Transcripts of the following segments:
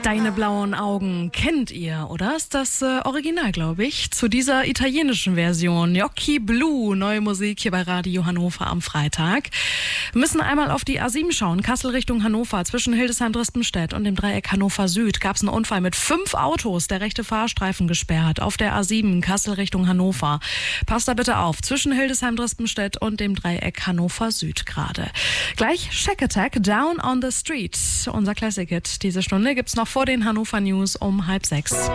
Deine blauen Augen kennt ihr, oder? Ist das Original, glaube ich, zu dieser italienischen Version. Gnocchi Blu, neue Musik hier bei Radio Hannover am Freitag. Wir müssen einmal auf die A7 schauen, Kassel Richtung Hannover. Zwischen Hildesheim-Dresdenstedt und dem Dreieck Hannover Süd gab es einen Unfall mit 5 Autos, der rechte Fahrstreifen gesperrt. Auf der A7 Kassel Richtung Hannover. Passt da bitte auf, zwischen Hildesheim-Dresdenstedt und dem Dreieck Hannover Süd gerade. Gleich Shack Attack, Down on the Street. Unser Classic-Hit diese Stunde gibt's noch vor den Hannover News um 5:30.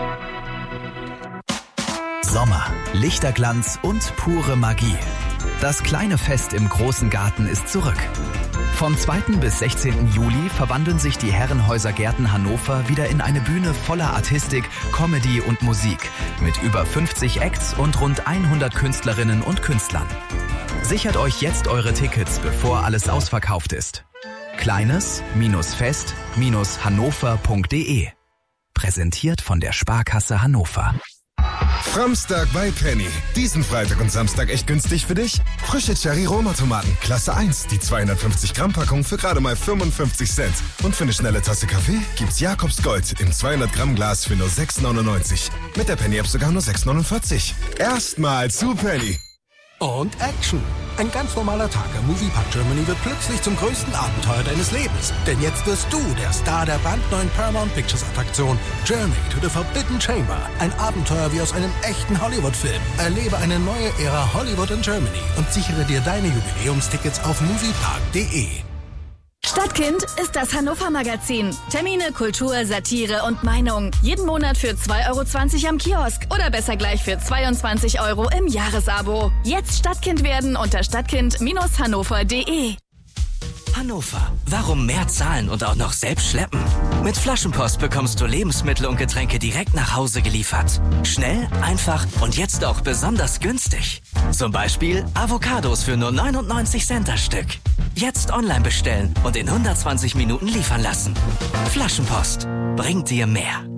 Sommer, Lichterglanz und pure Magie. Das kleine Fest im großen Garten ist zurück. Vom 2. bis 16. Juli verwandeln sich die Herrenhäuser Gärten Hannover wieder in eine Bühne voller Artistik, Comedy und Musik mit über 50 Acts und rund 100 Künstlerinnen und Künstlern. Sichert euch jetzt eure Tickets, bevor alles ausverkauft ist. Kleines-fest-hannover.de. Präsentiert von der Sparkasse Hannover. Framstag bei Penny. Diesen Freitag und Samstag echt günstig für dich? Frische Cherry-Roma-Tomaten, Klasse 1, die 250-Gramm-Packung für gerade mal 55 Cent. Und für eine schnelle Tasse Kaffee gibt's Jakobs Gold im 200-Gramm-Glas für nur 6,99. Mit der Penny-App sogar nur 6,49. Erstmal zu Penny. Und Action. Ein ganz normaler Tag am Moviepark Germany wird plötzlich zum größten Abenteuer deines Lebens. Denn jetzt wirst du der Star der brandneuen Paramount Pictures Attraktion Journey to the Forbidden Chamber. Ein Abenteuer wie aus einem echten Hollywood-Film. Erlebe eine neue Ära Hollywood in Germany und sichere dir deine Jubiläumstickets auf moviepark.de. Stadtkind ist das Hannover-Magazin. Termine, Kultur, Satire und Meinung. Jeden Monat für 2,20 € am Kiosk oder besser gleich für 22 € im Jahresabo. Jetzt Stadtkind werden unter stadtkind-hannover.de. Hannover. Warum mehr zahlen und auch noch selbst schleppen? Mit Flaschenpost bekommst du Lebensmittel und Getränke direkt nach Hause geliefert. Schnell, einfach und jetzt auch besonders günstig. Zum Beispiel Avocados für nur 99 Cent das Stück. Jetzt online bestellen und in 120 Minuten liefern lassen. Flaschenpost bringt dir mehr.